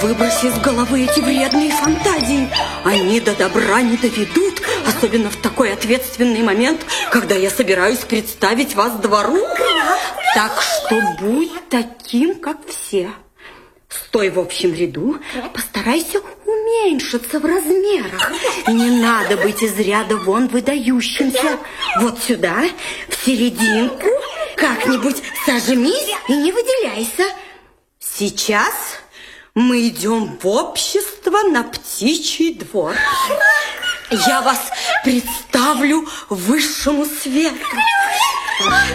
Выбрось из головы эти вредные фантазии. Они до добра не доведут, особенно в такой ответственный момент, когда я собираюсь представить вас двору. Так что будь таким, как все. Стой в общем ряду, постарайся уменьшиться в размерах. Не надо быть из ряда вон выдающимся. Вот сюда, в серединку, как-нибудь сожмись и не выделяйся. Сейчас мы идем в общество на птичий двор. Я вас представлю высшему свету.